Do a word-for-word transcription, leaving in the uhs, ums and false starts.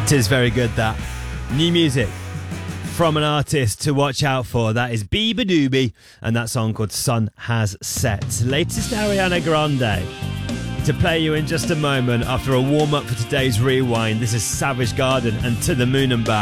It is very good, that. New music from an artist to watch out for. That is Beabadoobee, and that song called Sun Has Set. Latest Ariana Grande to play you in just a moment after a warm-up for today's Rewind. This is Savage Garden and To the Moon and Back.